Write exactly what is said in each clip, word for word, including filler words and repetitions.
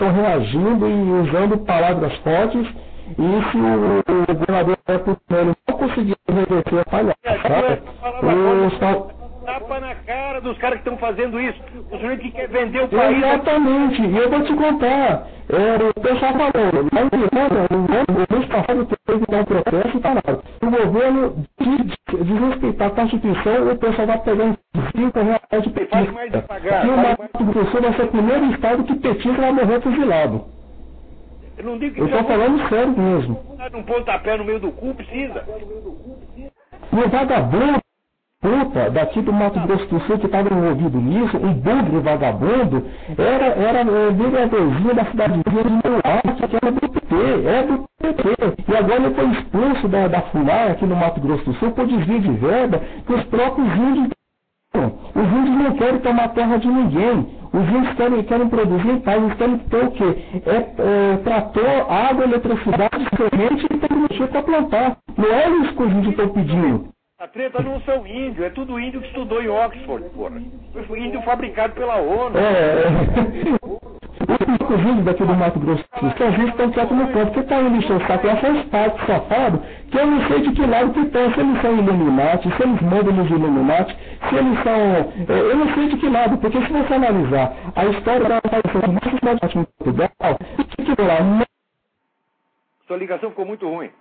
estão reagindo e usando palavras fortes, e se o, o governador Putinelli não conseguir reverter a palhaçada, os tapa na cara dos caras que estão fazendo isso. O sujeito que quer vender o país. Exatamente, e eu vou te contar. É, o pessoal falou, mas o mês passado teve que dar um processo e falaram. O governo de desrespeitar a Constituição, o pessoal vai pegando cinco reais de petisco. Mais devagar, e o Mato Grosso do Sul vai ser o primeiro estado que petista vai morrer fuzilado. Eu não digo que eu tô falando sério mesmo. Um pontapé no meio do cu precisa. E o vagabundo puta daqui do Mato Grosso do Sul que estava envolvido nisso, um bugre vagabundo, era, era é, vereadorzinho da cidadezinha de Neuarte, que era do P T, é do P T. E agora ele foi expulso da, da FUNAI aqui no Mato Grosso do Sul por desvio de verba que os próprios índios. Os índios não querem tomar terra de ninguém. Os índios querem, querem produzir em paz, eles querem ter o quê? É, é trator, água, eletricidade, semente e tecnologia para plantar. Não é isso que os índios estão pedindo. A treta não são índios, é tudo índio que estudou em Oxford, porra. Foi índio fabricado pela ONU. É, os índios daqui do Mato Grosso do Sul, que a gente estão quietos no canto, porque tá indo encher o saco, essas partes safadas, que eu não sei de que lado que estão, se eles são Illuminati, se eles mandam nos Illuminati, se eles são... É, eu não sei de que lado, porque se você analisar a história da aparição da cidade em Portugal, que que lá... Sua ligação ficou muito ruim.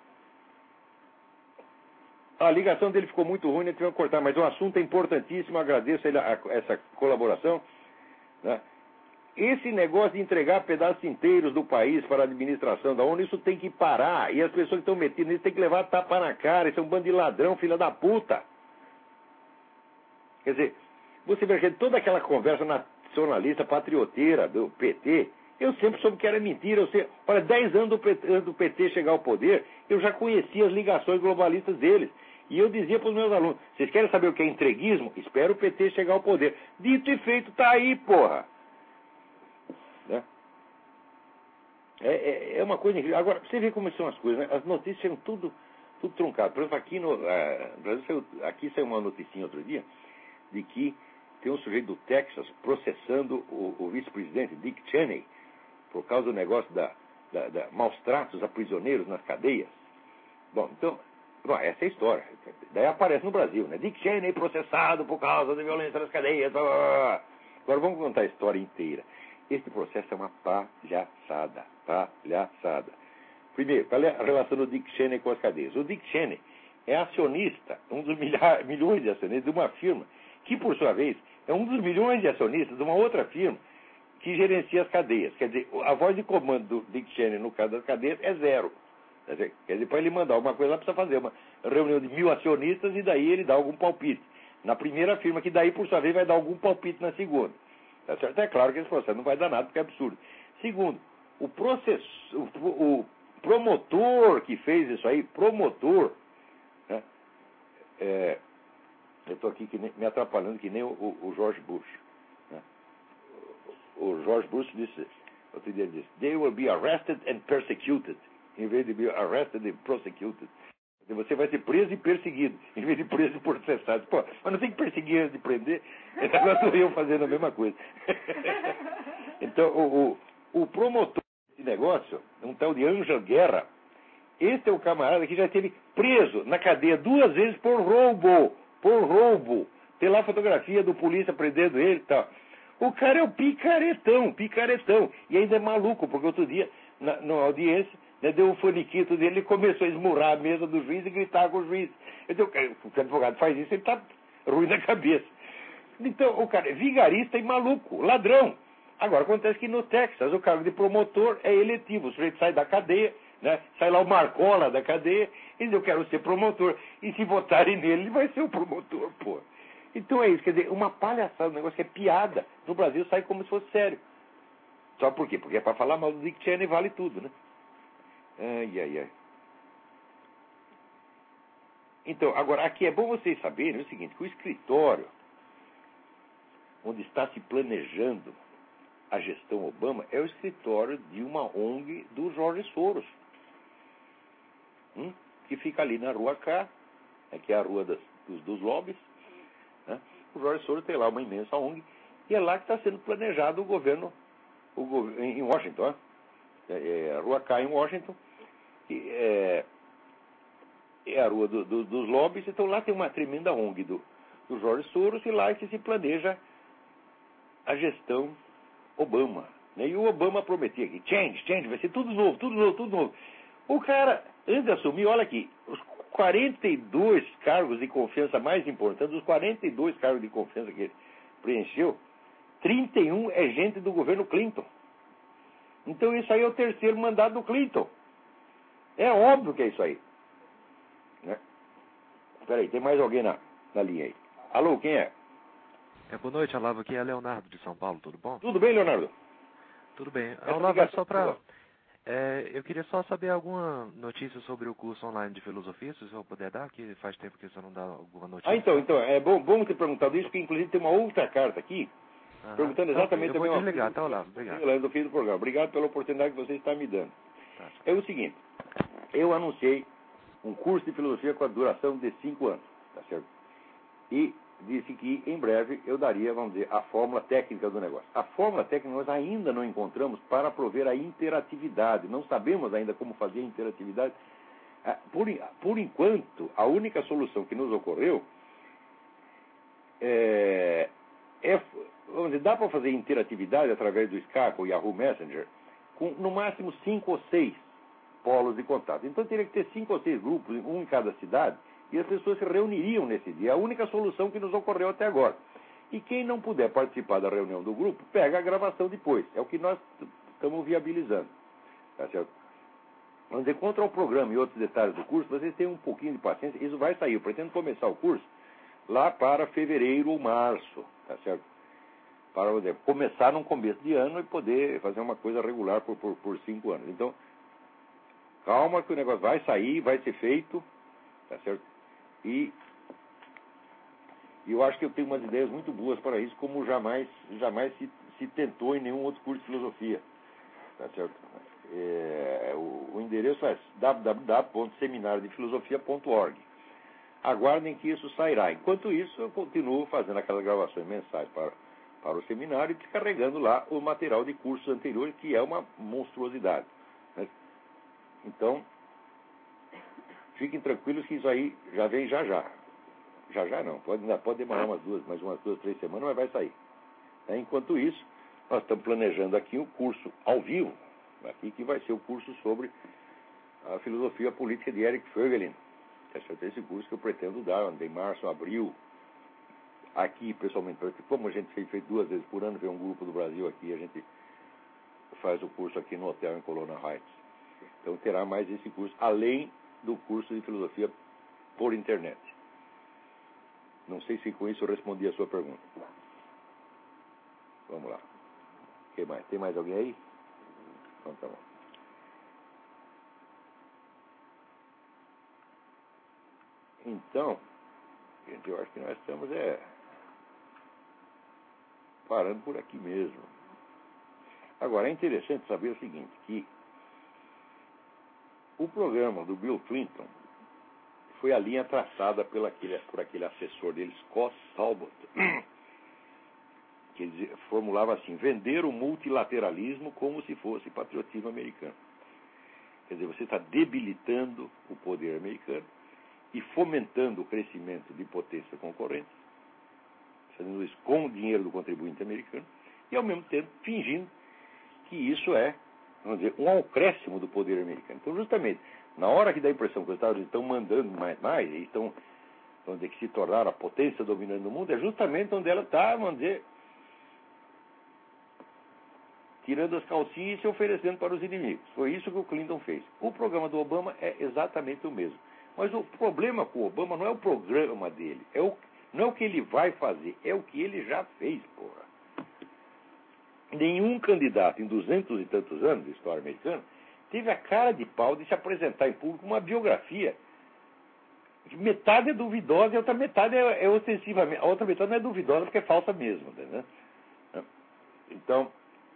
A ligação dele ficou muito ruim, ele teve que cortar, mas o assunto é importantíssimo, agradeço ele a, a, essa colaboração. Né? Esse negócio de entregar pedaços inteiros do país para a administração da ONU, isso tem que parar. E as pessoas que estão metidas nisso têm que levar tapa na cara, isso é um bando de ladrão, filha da puta. Quer dizer, você vê que toda aquela conversa nacionalista, patrioteira do P T, eu sempre soube que era mentira. Eu sei, olha, dez anos do P T, antes do P T chegar ao poder, eu já conhecia as ligações globalistas deles. E eu dizia para os meus alunos, vocês querem saber o que é entreguismo? Espera o P T chegar ao poder. Dito e feito, tá aí, porra. Né? É, é, é uma coisa incrível. Agora, você vê como são as coisas, né? As notícias são tudo, tudo truncado. Por exemplo, aqui no uh, Brasil, saiu, aqui saiu uma noticinha outro dia, de que tem um sujeito do Texas processando o, o vice-presidente Dick Cheney por causa do negócio da, da, da maus tratos a prisioneiros nas cadeias. Bom, então, bom, essa é a história. Daí aparece no Brasil, né? Dick Cheney processado por causa da violência nas cadeias. Blá, blá, blá. Agora vamos contar a história inteira. Este processo é uma palhaçada. Palhaçada. Primeiro, qual é a relação do Dick Cheney com as cadeias? O Dick Cheney é acionista, um dos milha- milhões de acionistas de uma firma, que por sua vez é um dos milhões de acionistas de uma outra firma que gerencia as cadeias. Quer dizer, a voz de comando do Dick Cheney no caso das cadeias é zero. Quer dizer, quer dizer, para ele mandar alguma coisa, ela precisa fazer uma reunião de mil acionistas e daí ele dá algum palpite na primeira firma, que daí, por sua vez, vai dar algum palpite na segunda. Tá certo? É claro que esse processo não vai dar nada, porque é absurdo. Segundo, o, processo, o, o promotor que fez isso aí, promotor, né, é, eu estou aqui que nem, me atrapalhando que nem o, o, o George Bush. Né? O George Bush disse, outro dia disse, they will be arrested and persecuted, em vez de be arrested and prosecuted. Você vai ser preso e perseguido, em vez de preso e processado. Pô, mas não tem que perseguir antes de prender. Agora estou eu fazendo a mesma coisa. Então, o, o, o promotor desse negócio, um tal de Ângelo Guerra, esse é o camarada que já esteve preso na cadeia duas vezes por roubo. Por roubo. Tem lá a fotografia do polícia prendendo ele e tal. O cara é o picaretão, picaretão. E ainda é maluco, porque outro dia, na, na audiência, né, deu um faniquito dele e começou a esmurrar a mesa do juiz e gritar com o juiz. Então, o advogado faz isso, ele está ruim na cabeça. Então, o cara é vigarista e maluco, ladrão. Agora, acontece que no Texas, o cargo de promotor é eletivo. O sujeito sai da cadeia, né, sai lá o Marcola da cadeia, e diz, eu quero ser promotor. E se votarem nele, ele vai ser o promotor, pô. Então é isso, quer dizer, uma palhaçada, um negócio que é piada. No Brasil sai como se fosse sério. Só por quê? Porque é para falar mal do Dick Cheney vale tudo, né? Ai, ai, ai. Então, agora, aqui é bom vocês saberem o seguinte, que o escritório onde está se planejando a gestão Obama é o escritório de uma O N G do Jorge Soros, hum? que fica ali na rua K, né, que é a rua das, dos, dos lobbies. Né? O Jorge Soros tem lá uma imensa O N G, e é lá que está sendo planejado o governo, o, em Washington, é, é, a rua K em Washington, que é, é a rua do, do, dos lobbies, então lá tem uma tremenda O N G do, do Jorge Soros, e lá que se planeja a gestão Obama. Né? E o Obama prometia que change, change, vai ser tudo novo, tudo novo, tudo novo. O cara, antes de assumir, olha aqui, os quarenta e dois cargos de confiança mais importantes, os quarenta e dois cargos de confiança que ele preencheu, trinta e um é gente do governo Clinton. Então isso aí é o terceiro mandato do Clinton. É óbvio que é isso aí. Né? Espera aí, tem mais alguém na, na linha aí. Alô, quem é? É, boa noite, Olavo. Aqui é Leonardo de São Paulo, tudo bom? Tudo bem, Leonardo? Tudo bem. Essa Olavo, é ligação- só para... É, eu queria só saber alguma notícia sobre o curso online de filosofia, se o senhor puder dar, que faz tempo que você não dá alguma notícia. Ah, então, então é bom, bom ter perguntado isso, porque inclusive tem uma outra carta aqui, Aham. perguntando Então, exatamente eu vou a mesma desligar, coisa tá, Olavo? Obrigado. do- do fim do programa. Obrigado pela oportunidade que você está me dando. Tá. É o seguinte, eu anunciei um curso de filosofia com a duração de cinco anos, tá certo? E disse que em breve eu daria, vamos dizer, a fórmula técnica do negócio. A fórmula técnica nós ainda não encontramos para prover a interatividade. Não sabemos ainda como fazer a interatividade. Por, por enquanto, a única solução que nos ocorreu é, é vamos dizer, dá para fazer interatividade através do Skype ou Yahoo Messenger com no máximo cinco ou seis polos de contato. Então teria que ter cinco ou seis grupos, um em cada cidade, e as pessoas se reuniriam nesse dia. É a única solução que nos ocorreu até agora. E quem não puder participar da reunião do grupo, pega a gravação depois. É o que nós estamos viabilizando. Tá certo? Vamos dizer, quanto ao programa e outros detalhes do curso, vocês têm um pouquinho de paciência. Isso vai sair. Eu pretendo começar o curso lá para fevereiro ou março. Tá certo? Para dizer, começar num começo de ano e poder fazer uma coisa regular por, por, por cinco anos. Então, calma que o negócio vai sair, vai ser feito. Tá certo? E eu acho que eu tenho umas ideias muito boas para isso, como jamais, jamais se, se tentou em nenhum outro curso de filosofia. Tá certo? É, o, o endereço é w w w ponto seminário de filosofia ponto org. Aguardem que isso sairá. Enquanto isso, eu continuo fazendo aquelas gravações mensais para, para o seminário e descarregando lá o material de cursos anteriores, que é uma monstruosidade. Né? Então, fiquem tranquilos que isso aí já vem já já. Já já não, pode, ainda pode demorar umas duas, mais umas duas, três semanas, mas vai sair. É, enquanto isso, nós estamos planejando aqui um curso ao vivo, aqui que vai ser o curso sobre a filosofia política de Eric Voegelin. Esse curso que eu pretendo dar em março, abril, aqui pessoalmente, porque como a gente fez, fez duas vezes por ano, vem um grupo do Brasil aqui, a gente faz o curso aqui no hotel em Colônia Heights. Então terá mais esse curso, além do curso de filosofia por internet. Não sei se com isso eu respondi a sua pergunta. Vamos lá. Quem mais? Tem mais alguém aí? Então tá bom. Então, gente, eu acho que nós estamos é, parando por aqui mesmo. Agora, é interessante saber o seguinte, que o programa do Bill Clinton foi a linha traçada pela aquele, por aquele assessor dele, Scott Talbot, que dizia, formulava assim, vender o multilateralismo como se fosse patriotismo americano. Quer dizer, você está debilitando o poder americano e fomentando o crescimento de potências concorrentes, fazendo isso com o dinheiro do contribuinte americano, e ao mesmo tempo fingindo que isso é, vamos dizer, um acréscimo do poder americano. Então, justamente, na hora que dá a impressão que os Estados Unidos estão mandando mais, mais e estão, vamos dizer, que se tornaram a potência dominante do mundo, é justamente onde ela está, vamos dizer, tirando as calcinhas e se oferecendo para os inimigos. Foi isso que o Clinton fez. O programa do Obama é exatamente o mesmo. Mas o problema com o Obama não é o programa dele, é o, não é o que ele vai fazer, é o que ele já fez, porra. Nenhum candidato em duzentos e tantos anos de história americana teve a cara de pau de se apresentar em público uma biografia. Metade é duvidosa e a outra metade é, é ostensivamente. A outra metade não é duvidosa porque é falsa mesmo. Né? Então,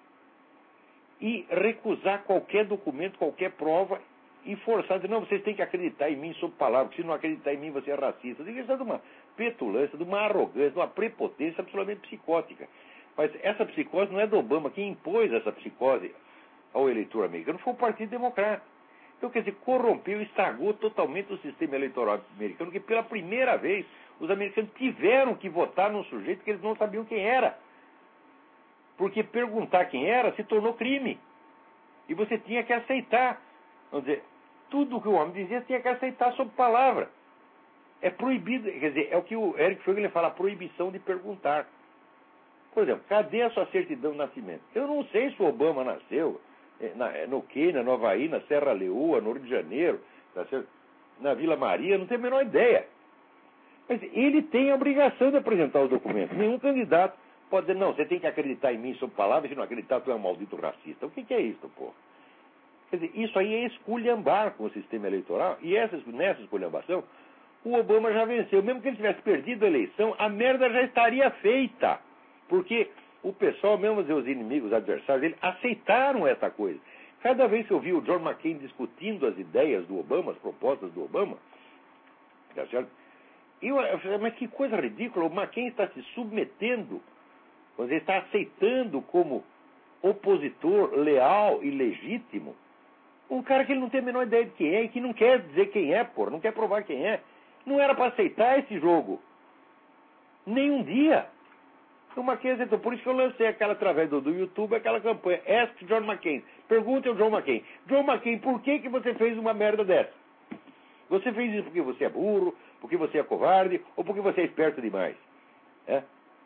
e recusar qualquer documento, qualquer prova e forçar, dizer, não, vocês têm que acreditar em mim sob palavra, porque se não acreditar em mim você é racista. Isso é de uma petulância, de uma arrogância, de uma prepotência absolutamente psicótica. Mas essa psicose não é do Obama. Quem impôs essa psicose ao eleitor americano foi o Partido Democrata. Então, quer dizer, corrompeu, estragou totalmente o sistema eleitoral americano, que pela primeira vez os americanos tiveram que votar num sujeito que eles não sabiam quem era. Porque perguntar quem era se tornou crime. E você tinha que aceitar. Vamos dizer, tudo o que o homem dizia, você tinha que aceitar sob palavra. É proibido, quer dizer, é o que o Eric Fögel fala, a proibição de perguntar. Por exemplo, cadê a sua certidão de nascimento? Eu não sei se o Obama nasceu na, no Quênia, no Havaí, na Serra Leoa, no Rio de Janeiro, na Vila Maria, não tenho a menor ideia. Mas ele tem a obrigação de apresentar os documentos. Nenhum candidato pode dizer, não, você tem que acreditar em mim sob palavra, se não acreditar, tu é um maldito racista. O que, que é isso, pô? Quer dizer, isso aí é esculhambar com o sistema eleitoral, e essa, nessa esculhambação, o Obama já venceu. Mesmo que ele tivesse perdido a eleição, a merda já estaria feita. Porque o pessoal, mesmo os inimigos, os adversários dele, aceitaram essa coisa. Cada vez que eu vi o John McCain discutindo as ideias do Obama, as propostas do Obama, tá certo? Eu, eu falei, mas que coisa ridícula, o McCain está se submetendo, ele está aceitando como opositor leal e legítimo um cara que ele não tem a menor ideia de quem é e que não quer dizer quem é, porra, não quer provar quem é. Não era para aceitar esse jogo. Nem um dia. O McCain aceitou. Por isso que eu lancei aquela, através do, do YouTube, aquela campanha. Ask John McCain. Pergunte ao John McCain. John McCain, por que, que você fez uma merda dessa? Você fez isso porque você é burro, porque você é covarde, ou porque você é esperto demais? É?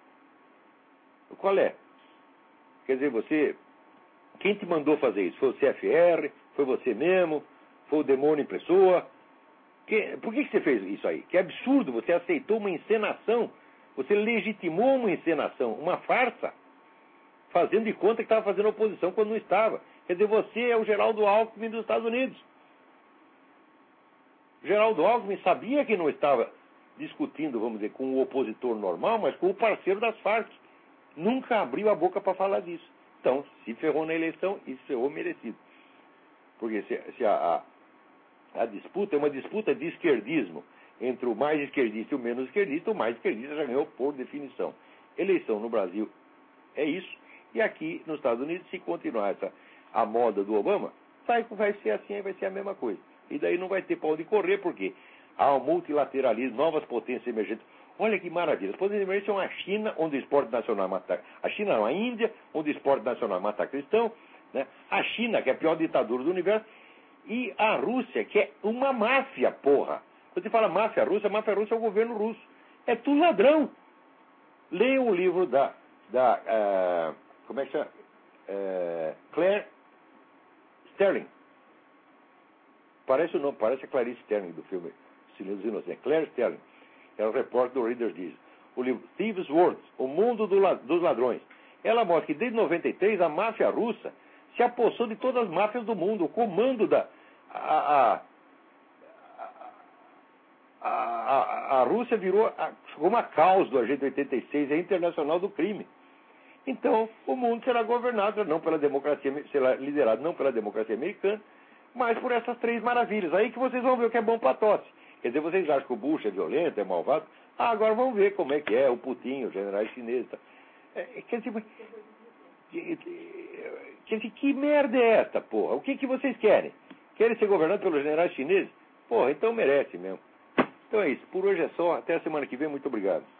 Qual é? Quer dizer, você... Quem te mandou fazer isso? Foi o C F R? Foi você mesmo? Foi o demônio em pessoa? Que, por que, que você fez isso aí? Que absurdo, você aceitou uma encenação, você legitimou uma encenação, uma farsa, fazendo de conta que estava fazendo oposição quando não estava. Quer dizer, você é o Geraldo Alckmin dos Estados Unidos. Geraldo Alckmin sabia que não estava discutindo, vamos dizer, com o opositor normal, mas com o parceiro das Farc. Nunca abriu a boca para falar disso. Então, se ferrou na eleição e se ferrou merecido. Porque se, se a, a, a disputa é uma disputa de esquerdismo entre o mais esquerdista e o menos esquerdista, o mais esquerdista já ganhou por definição. Eleição no Brasil é isso, e aqui nos Estados Unidos, se continuar essa, a moda do Obama, vai, vai ser assim, vai ser a mesma coisa. E daí não vai ter para onde correr, porque há um multilateralismo, novas potências emergentes. Olha que maravilha. As potências emergentes são a China, onde o esporte nacional mata... A China não, a Índia, onde o esporte nacional mata cristão, né? A China, que é a pior ditadura do universo, e a Rússia, que é uma máfia, porra. Quando você fala máfia russa, máfia russa é o governo russo. É tudo ladrão. Leia o livro da... da uh, como é que chama? Uh, Claire Sterling. Parece o nome, parece a Clarice Sterling do filme Silêncio dos Inocentes. Claire Sterling. É o repórter do Reader's Digest. O livro Thieves' World, O Mundo do la, dos Ladrões. Ela mostra que desde noventa e três a máfia russa se apossou de todas as máfias do mundo. O comando da... A, a, a, a, a Rússia virou a, uma causa do Agente oitenta e seis, é internacional do crime. Então, o mundo será governado não pela democracia, será liderado não pela democracia americana, mas por essas três maravilhas. Aí que vocês vão ver o que é bom para tosse. Quer dizer, vocês acham que o Bush é violento, é malvado? Ah, agora vamos ver como é que é o Putin, os generais chineses. Tá? É, quer dizer, quer dizer, que merda é esta, porra? O que, que vocês querem? Querem ser governados pelos generais chineses? Porra, então merece mesmo. Então é isso. Por hoje é só. Até a semana que vem. Muito obrigado.